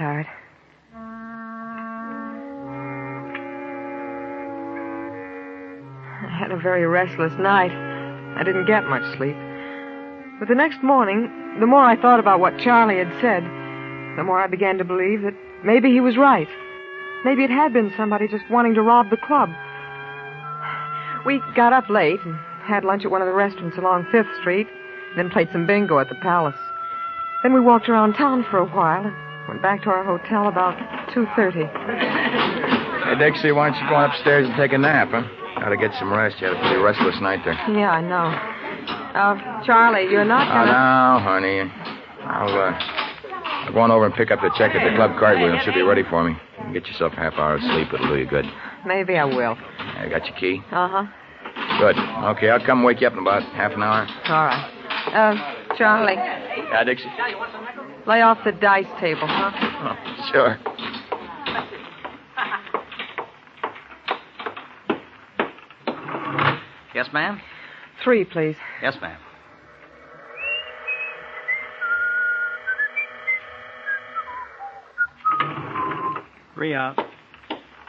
tired. I had a very restless night. I didn't get much sleep. But the next morning, the more I thought about what Charlie had said, the more I began to believe that maybe he was right. Maybe it had been somebody just wanting to rob the club. We got up late and had lunch at one of the restaurants along 5th Street, then played some bingo at the Palace. Then we walked around town for a while and went back to our hotel about 2:30. Hey, Dixie, why don't you go upstairs and take a nap, huh? Gotta get some rest. You had a pretty restless night there. Yeah, I know. Charlie, you're not gonna... Oh, no, honey. I'll go on over and pick up the check at the club card wheel. It should be ready for me. You can get yourself a half hour of sleep. It'll do you good. Maybe I will. I got your key? Uh-huh. Good. Okay, I'll come wake you up in about half an hour. All right. Charlie. Yeah, Dixie? Lay off the dice table, huh? Oh, sure. Yes, ma'am? 3, please. Yes, ma'am. Three out.